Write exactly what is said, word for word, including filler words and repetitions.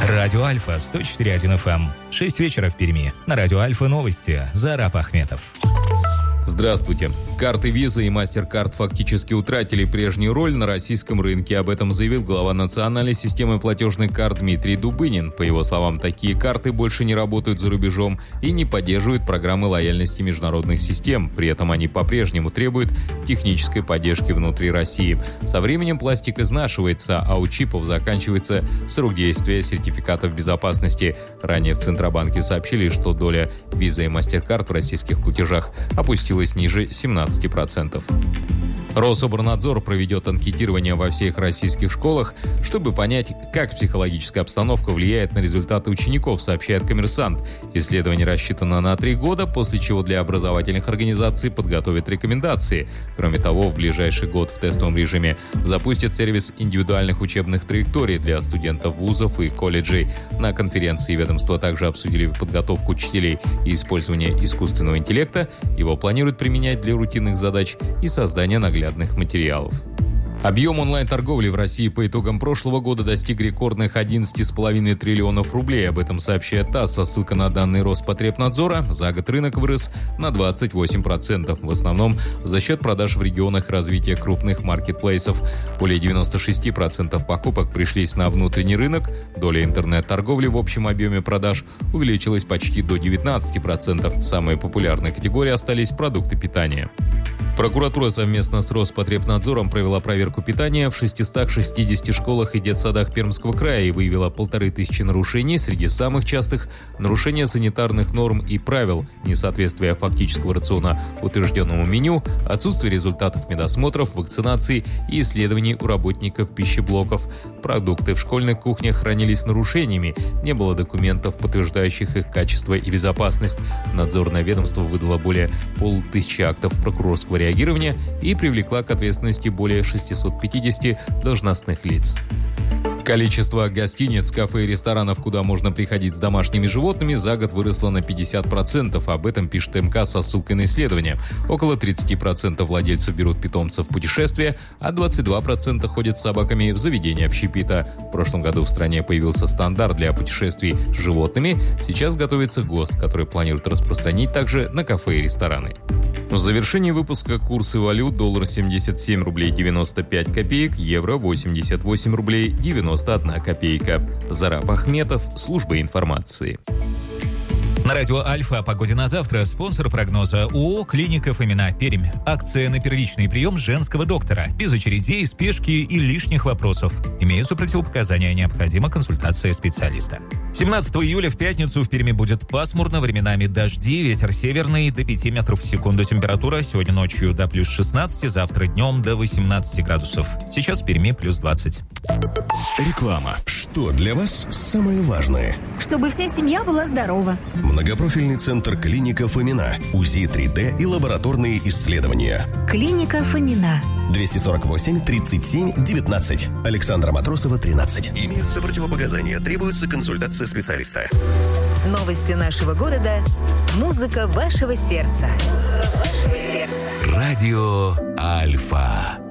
Радио Альфа сто четыре и один эф эм. шесть вечера в Перми. На Радио Альфа новости. Зараб Ахметов. Здравствуйте. Карты Visa и MasterCard фактически утратили прежнюю роль на российском рынке. Об этом заявил глава национальной системы платежных карт Дмитрий Дубынин. По его словам, такие карты больше не работают за рубежом и не поддерживают программы лояльности международных систем. При этом они по-прежнему требуют технической поддержки внутри России. Со временем пластик изнашивается, а у чипов заканчивается срок действия сертификатов безопасности. Ранее в Центробанке сообщили, что доля Visa и MasterCard в российских платежах опустилась ниже семнадцати процентов. Рособорнадзор проведет анкетирование во всех российских школах, чтобы понять, как психологическая обстановка влияет на результаты учеников, сообщает «Коммерсант». Исследование рассчитано на три года, после чего для образовательных организаций подготовят рекомендации. Кроме того, в ближайший год в тестовом режиме запустят сервис индивидуальных учебных траекторий для студентов вузов и колледжей. На конференции ведомства также обсудили подготовку учителей и использование искусственного интеллекта. Его планируют применять для рутинных задач и создания наглядных материалов. Объем онлайн-торговли в России по итогам прошлого года достиг рекордных одиннадцати целых пяти десятых триллионов рублей. Об этом сообщает ТАСС со ссылкой на данные Роспотребнадзора. За год рынок вырос на двадцать восемь процентов. В основном за счет продаж в регионах развития крупных маркетплейсов. Более девяноста шести процентов покупок пришлись на внутренний рынок. Доля интернет-торговли в общем объеме продаж увеличилась почти до девятнадцати процентов. Самой популярной категорией остались продукты питания. Прокуратура совместно с Роспотребнадзором провела проверку питания в шестистах шестидесяти школах и детсадах Пермского края и выявила полторы тысячи нарушений. Среди самых частых – нарушение санитарных норм и правил, несоответствие фактического рациона утвержденному меню, отсутствие результатов медосмотров, вакцинаций и исследований у работников пищеблоков. Продукты в школьных кухнях хранились с нарушениями, не было документов, подтверждающих их качество и безопасность. Надзорное ведомство выдало более полутысячи актов прокурорского реагирования и привлекла к ответственности более шестисот пятидесяти должностных лиц. Количество гостиниц, кафе и ресторанов, куда можно приходить с домашними животными, за год выросло на пятьдесят процентов. Об этом пишет МК со ссылкой на исследование. Около тридцать процентов владельцев берут питомцев в путешествия, а двадцать два процента ходят с собаками в заведения общепита. В прошлом году в стране появился стандарт для путешествий с животными. Сейчас готовится ГОСТ, который планирует распространить также на кафе и рестораны. В завершении выпуска курсы валют: доллар семьдесят семь рублей девяносто пять копеек, евро восемьдесят восемь рублей девяносто одна копейка. Зараб Ахметов, служба информации. На радио Альфа о погоде на завтра. Спонсор прогноза ООО «Клиника Фомина», Пермь. Акция на первичный прием женского доктора. Без очередей, спешки и лишних вопросов. Имеются противопоказания, необходима консультация специалиста. семнадцатого июля в пятницу в Перми будет пасмурно, временами дожди, ветер северный до пяти метров в секунду. Температура сегодня ночью до плюс шестнадцати, завтра днем до восемнадцати градусов. Сейчас в Перми плюс двадцать. Реклама. Что для вас самое важное? Чтобы вся семья была здорова. Многопрофильный центр «Клиника Фомина». УЗИ три дэ и лабораторные исследования. Клиника Фомина. двести сорок восемь тридцать семь девятнадцать. Александра Матросова, тринадцать. Имеются противопоказания. Требуется консультация специалиста. Новости нашего города. Музыка вашего сердца. Музыка вашего сердца. Радио Альфа.